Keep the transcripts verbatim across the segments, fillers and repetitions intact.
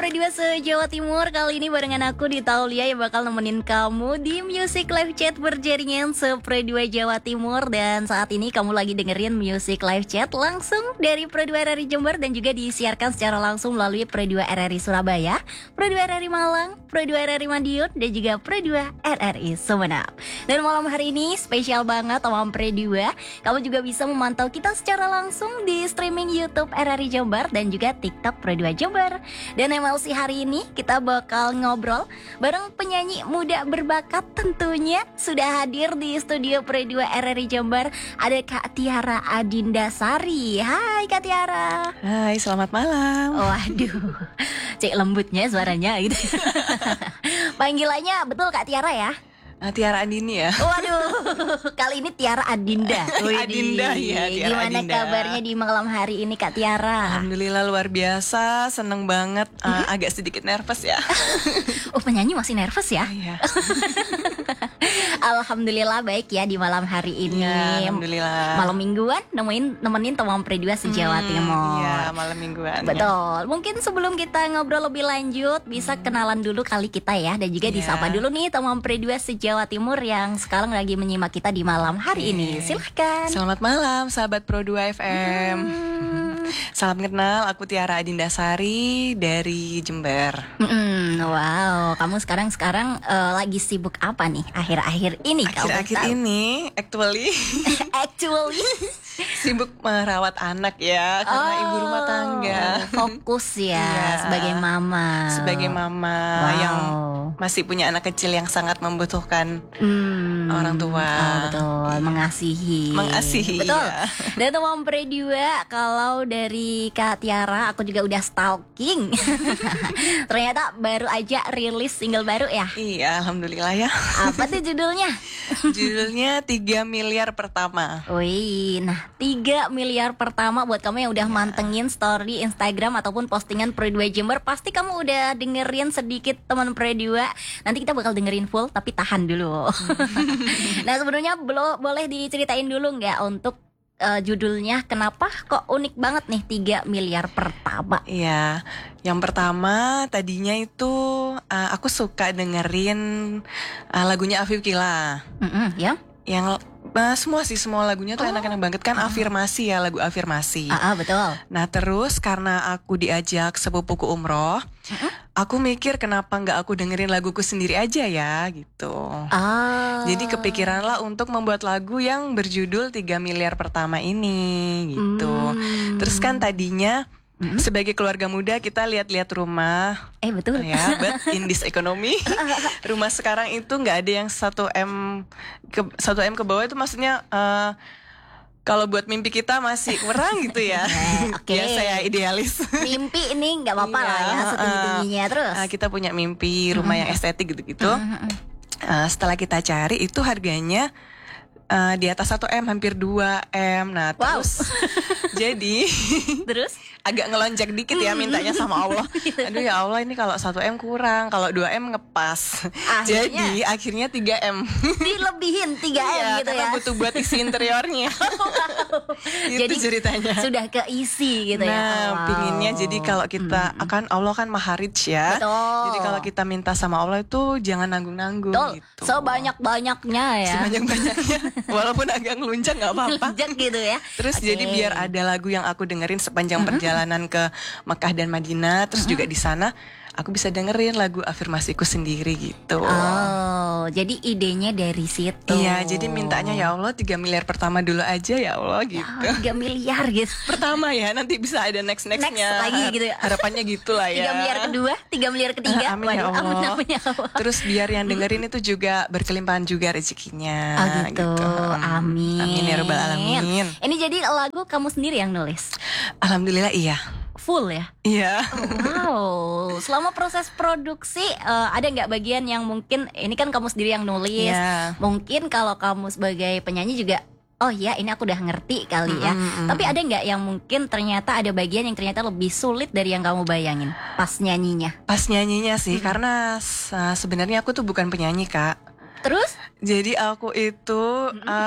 Produa se-Jawa Timur. Kali ini barengan aku di Taulia yang bakal nemenin kamu di Music Live Chat berjaringan se-Produa Jawa Timur. Dan saat ini kamu lagi dengerin Music Live Chat langsung dari Produa R R I Jember dan juga disiarkan secara langsung melalui Produa R R I Surabaya, Produa R R I Malang, Produa R R I Madiun, dan juga Produa R R I Sumeneb. Dan malam hari ini spesial banget sama Produa. Kamu juga bisa memantau kita secara langsung di streaming YouTube R R I Jember dan juga TikTok Produa Jember. Dan M L C hari ini kita bakal ngobrol bareng penyanyi muda berbakat tentunya. Sudah hadir di studio Produa R R I Jember ada Kak Tiara Adindasari. Hai Kak Tiara. Hai, selamat malam. Waduh, cek lembutnya suaranya gitu. Panggilannya betul Kak Tiara ya? Nah, Tiara Andini ya. Waduh, kali ini Tiara Adinda. Widih. Adinda ya, Tiara Gimana Adinda. kabarnya di malam hari ini Kak Tiara? Alhamdulillah luar biasa, seneng banget. Uh, agak sedikit nervous ya. Oh, penyanyi masih nervous ya? Iya. Alhamdulillah baik ya di malam hari ini. Ya, alhamdulillah. Malam mingguan nemuin nemenin teman Produa se-Jawa Hmm, Timur. Iya, malam mingguan. Betul. Mungkin sebelum kita ngobrol lebih lanjut bisa kenalan dulu kali kita ya, dan juga Iya. disapa dulu nih teman Produa se-Jawa Timur yang sekarang lagi menyimak kita di malam hari ini. Silahkan. Selamat malam, sahabat Produa F M. Hmm. Salam kenal, aku Tiara Adindasari dari Jember. Mm-mm, wow, kamu sekarang sekarang eh, lagi sibuk apa nih akhir-akhir ini? kalau Akhir-akhir tahu? ini, actually, Actually, sibuk merawat anak ya, karena Oh, ibu rumah tangga. Fokus ya Iya. sebagai mama. Sebagai mama Wow. yang masih punya anak kecil yang sangat membutuhkan Hmm. orang tua. Oh, betul, mengasihi. Mengasihi, Betul. iya. Dan teman Produa, kalau dari Kak Tiara, aku juga udah stalking. Ternyata baru aja rilis single baru ya. Iya, alhamdulillah ya. Apa tuh judulnya? Judulnya tiga miliar pertama. Wih, nah tiga miliar pertama buat kamu yang udah mantengin story Instagram ataupun postingan Produa Jember, pasti kamu udah dengerin sedikit teman Produa. Nanti kita bakal dengerin full, tapi tahan dulu. Nah sebenarnya belo- boleh diceritain dulu nggak untuk uh, judulnya, kenapa kok unik banget nih tiga miliar pertama? Iya, yang pertama tadinya itu uh, aku suka dengerin uh, lagunya Afif Kila. Mm-mm, ya? Yang uh, semua sih, semua lagunya tuh Oh. enak-enak banget kan, afirmasi ya, lagu afirmasi. Ah, ah, betul. Nah terus karena aku diajak sepupuku umroh, aku mikir kenapa nggak aku dengerin laguku sendiri aja ya gitu. Ah. Jadi kepikiran lah untuk membuat lagu yang berjudul tiga miliar pertama ini gitu. Hmm. Terus kan tadinya sebagai keluarga muda kita lihat-lihat rumah Eh betul. ya, but in this economy rumah sekarang itu nggak ada yang satu M ke satu M ke bawah, itu maksudnya eh, kalau buat mimpi kita masih kurang gitu ya. Eh, oke. Biasa ya, idealis. Mimpi ini nggak apa-apa Iya, lah ya, setinggi-tingginya. Terus Ah, kita punya mimpi rumah yang estetik gitu-gitu. Ah, setelah kita cari itu harganya ah, di atas satu M, hampir dua M. Nah Wow. terus jadi Terus agak ngelonjak dikit ya mintanya sama Allah. Aduh ya Allah, ini kalau satu M kurang, kalau dua M ngepas. Akhirnya? Jadi akhirnya tiga M. dilebihin tiga M Iya, gitu karena ya. butuh buat isi interiornya. Itu Jadi ceritanya. sudah keisi gitu ya. Nah, Wow. pinginnya jadi kalau kita akan, Allah kan Maha Rich ya. Betul. Jadi kalau kita minta sama Allah itu jangan nanggung-nanggung Betul, gitu. sebanyak-banyaknya ya. Sebanyak-banyaknya. Walaupun agak ngelunjak nggak apa-apa. Lunjak gitu ya. Terus Oke. jadi biar ada lagu yang aku dengerin sepanjang perjalanan ke Mekah dan Madinah, terus juga di sana aku bisa dengerin lagu afirmasiku sendiri gitu. Oh, jadi idenya dari situ. Iya, jadi mintanya ya Allah tiga miliar pertama dulu aja ya Allah gitu. Ya, tiga miliar gitu. Pertama ya, nanti bisa ada next nextnya. Next lagi gitu ya. Harapannya gitulah ya. Tiga miliar kedua, tiga miliar ketiga. Amin ya Waduh, Allah. amin, amin ya Allah. Terus biar yang dengerin itu juga berkelimpahan juga rezekinya. Oh gitu, amin. Amin ya rabbal alamin. Ini jadi lagu kamu sendiri yang nulis? Alhamdulillah iya. Full ya? Iya. Wow, selama proses produksi eh, ada nggak bagian yang mungkin ini kan kamu sendiri yang nulis, Iya. mungkin kalau kamu sebagai penyanyi juga, oh ya ini aku udah ngerti kali ya. Mm-mm. Tapi ada nggak yang mungkin ternyata ada bagian yang ternyata lebih sulit dari yang kamu bayangin pas nyanyinya? Pas nyanyinya sih, karena se- sebenarnya aku tuh bukan penyanyi Kak. Terus? Jadi aku itu uh,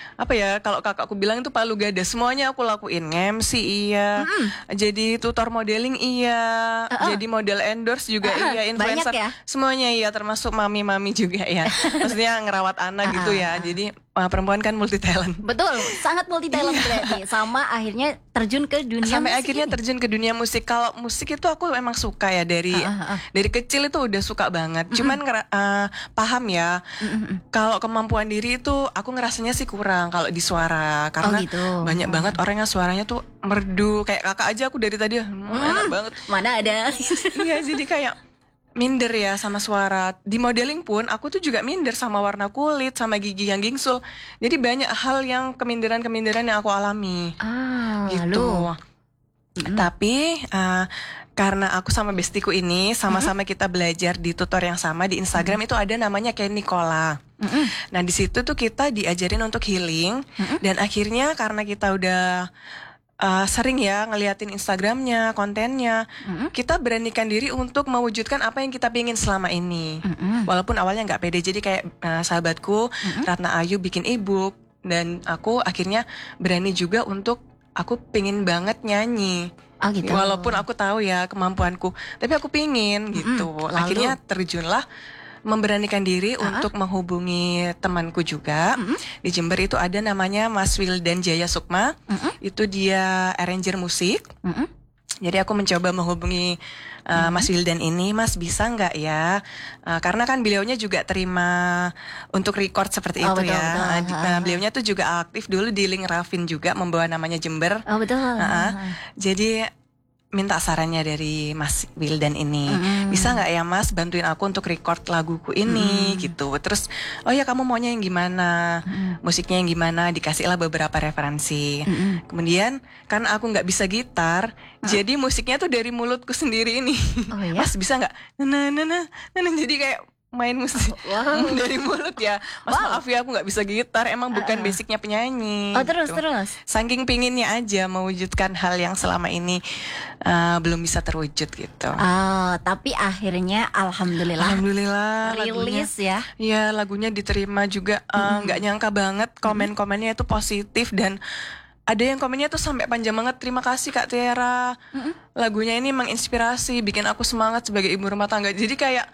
apa ya, kalau kakakku bilang itu palu gada, semuanya aku lakuin. M C iya, mm-hmm. jadi tutor modeling iya, uh-uh. jadi model endorse juga uh-uh. iya, influencer ya? Semuanya iya, termasuk mami-mami juga ya. Maksudnya ngerawat anak uh-uh. gitu ya. Jadi uh, perempuan kan multi talent. Betul, sangat multi talent berarti. Sama akhirnya terjun ke dunia Sampai musik akhirnya ini. terjun ke dunia musik. Kalau musik itu aku emang suka ya dari uh-uh. dari kecil itu udah suka banget. Uh-uh. Cuman uh, paham ya, uh-uh. kalau kemampuan diri itu aku ngerasanya sih kurang kalau di suara, karena oh gitu. banyak uh-huh. banget orang yang suaranya tuh merdu. Kayak kakak aja aku dari tadi hmm, uh-huh. enak banget. Mana ada. Iya, jadi kayak minder ya sama suara. Di modeling pun aku tuh juga minder sama warna kulit, sama gigi yang gingsul. Jadi banyak hal yang keminderan-keminderan yang aku alami. Ah, gitu. Mm-hmm. Tapi uh, karena aku sama bestiku ini sama-sama mm-hmm. kita belajar di tutor yang sama di Instagram, mm-hmm. itu ada namanya Kenny Kola. Mm-hmm. Nah di situ tuh kita diajarin untuk healing, mm-hmm. dan akhirnya karena kita udah Uh, sering ya ngeliatin Instagramnya, kontennya, mm-hmm. kita beranikan diri untuk mewujudkan apa yang kita pingin selama ini. Mm-hmm. Walaupun awalnya nggak pede, jadi kayak uh, sahabatku mm-hmm. Ratna Ayu bikin ebook, dan aku akhirnya berani juga untuk aku pingin banget nyanyi. Oh, gitu. Walaupun aku tahu ya kemampuanku, tapi aku pingin gitu. Mm-hmm. Akhirnya terjunlah, memberanikan diri uh-huh. untuk menghubungi temanku juga. Uh-huh. Di Jember itu ada namanya Mas Wildan Jaya Sukma. Uh-huh. Itu dia arranger musik. Uh-huh. Jadi aku mencoba menghubungi uh, uh-huh. Mas Wildan ini, Mas bisa nggak ya? Uh, karena kan beliaunya juga terima untuk record seperti oh, itu betul, ya. Betul. Uh, uh, beliaunya tuh juga aktif dulu di Link Raffin juga, membawa namanya Jember. Oh betul. Uh-huh. Uh-huh. Jadi minta sarannya dari Mas Wildan ini, mm. bisa nggak ya Mas bantuin aku untuk record laguku ini, mm. gitu. Terus oh ya kamu maunya yang gimana, mm. musiknya yang gimana, dikasihlah beberapa referensi. Mm. Kemudian karena aku nggak bisa gitar, mm. jadi musiknya tuh dari mulutku sendiri ini. Oh, ya? Mas bisa nggak? Nah, nah, nah, nah, jadi kayak main musik wow. dari mulut ya. Mas wow. maaf ya aku gak bisa gitar, emang bukan uh-uh. basicnya penyanyi. Oh terus gitu. terus Saking pinginnya aja mewujudkan hal yang selama ini uh, belum bisa terwujud gitu. Oh tapi akhirnya alhamdulillah Alhamdulillah rilis ya. Iya lagunya diterima juga. uh, mm. Gak nyangka banget komen-komennya itu positif, dan ada yang komennya tuh sampai panjang banget. Terima kasih Kak Tiara, mm-hmm. lagunya ini menginspirasi, bikin aku semangat sebagai ibu rumah tangga. Jadi kayak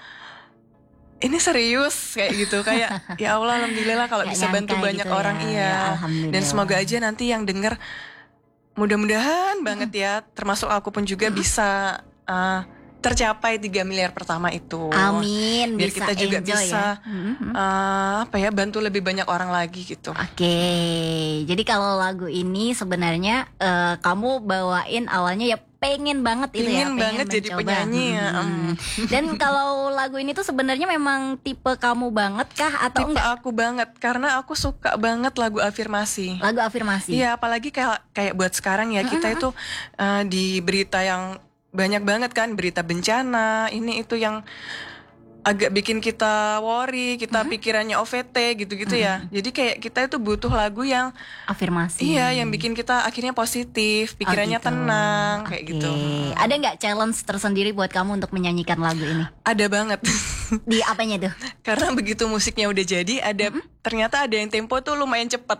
ini serius kayak gitu, kayak ya Allah alhamdulillah kalau bisa bantu banyak gitu orang ya. Iya ya, dan semoga aja nanti yang denger mudah-mudahan banget ya, termasuk aku pun juga bisa uh, tercapai tiga miliar pertama itu. Amin. Biar bisa kita juga ya? bisa uh, apa ya bantu lebih banyak orang lagi gitu. Oke, okay. Jadi kalau lagu ini sebenarnya uh, kamu bawain awalnya ya pengen banget itu ya, pengen banget mencoba. Jadi penyanyi ya. Hmm. Dan kalau lagu ini tuh sebenarnya memang tipe kamu banget kah atau tipe enggak? Aku banget, karena aku suka banget lagu afirmasi. Lagu afirmasi. Iya, apalagi kayak kayak buat sekarang ya, kita itu uh, di berita yang banyak banget kan, berita bencana, ini itu yang agak bikin kita worry, kita uh-huh. pikirannya O V T gitu-gitu uh-huh. ya. Jadi kayak kita itu butuh lagu yang afirmasi. Iya, yang bikin kita akhirnya positif, pikirannya oh, gitu. tenang, kayak okay. gitu. Ada nggak challenge tersendiri buat kamu untuk menyanyikan lagu ini? Ada banget. Di apanya tuh? Karena begitu musiknya udah jadi, ada uh-huh. ternyata ada yang tempo tuh lumayan cepet.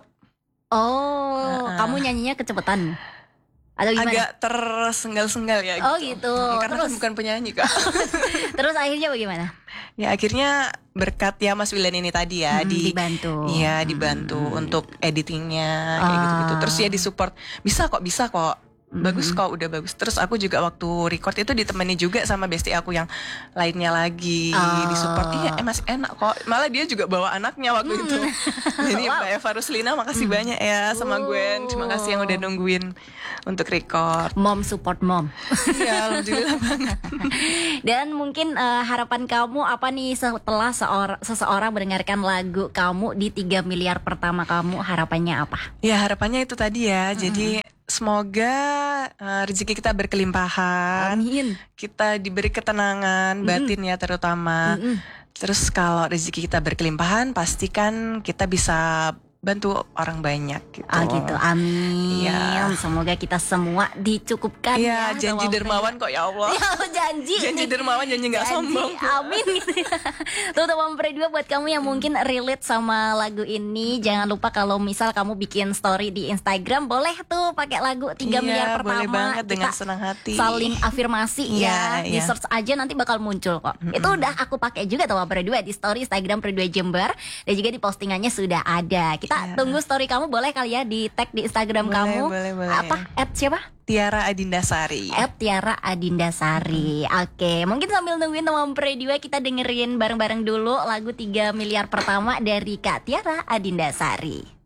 Oh, uh-huh. kamu nyanyinya kecepetan? Atau gimana? Agak tersenggal-senggal ya gitu. Oh gitu. Karena terus, kan bukan penyanyi Kak. Terus akhirnya bagaimana? Ya akhirnya berkat ya Mas Wildan ini tadi ya, hmm, di, dibantu. Iya dibantu hmm. untuk editingnya kayak gitu-gitu. Terus ya disupport, bisa kok, bisa kok. Bagus kok, udah bagus. Terus aku juga waktu record itu ditemani juga sama bestie aku yang lainnya lagi, oh. disupport. Iya, eh masih enak kok. Malah dia juga bawa anaknya waktu hmm. itu. Jadi wow. Mbak Eva Ruslina makasih hmm. banyak ya sama Gwen. Terima kasih yang udah nungguin untuk record. Mom support mom. Iya, alhamdulillah banget. Dan mungkin uh, harapan kamu apa nih setelah seorang seseorang mendengarkan lagu kamu di tiga miliar pertama kamu, harapannya apa? Ya harapannya itu tadi ya. Hmm. Jadi semoga uh, rezeki kita berkelimpahan. Amin. Kita diberi ketenangan mm-hmm. batin ya terutama. Mm-hmm. Terus kalau rezeki kita berkelimpahan, pastikan kita bisa bantu orang banyak gitu. Ah gitu, amin. Iya. Semoga kita semua dicukupkan Iya, ya. janji sama dermawan kok ya Allah. Ya, janji. Janji dermawan, janji nggak sombong. Amin gitu ya. Tuh teman berdua, buat kamu yang mungkin relate sama lagu ini, jangan lupa kalau misal kamu bikin story di Instagram, boleh tuh pakai lagu tiga Iya, miliar pertama. boleh banget dengan Kita senang hati. saling afirmasi ya. Iya, Di iya. search aja nanti bakal muncul kok. Itu udah aku pakai juga teman berdua di story Instagram Berdua Jember, dan juga di postingannya sudah ada. Kita Iya. tunggu story kamu, boleh kali ya di tag di Instagram Boleh, kamu. boleh, boleh. Apa? At siapa? Tiara Adindasari. At Tiara Adindasari. Oke, mungkin sambil nungguin teman berdua, kita dengerin bareng-bareng dulu lagu tiga miliar pertama dari Kak Tiara Adindasari.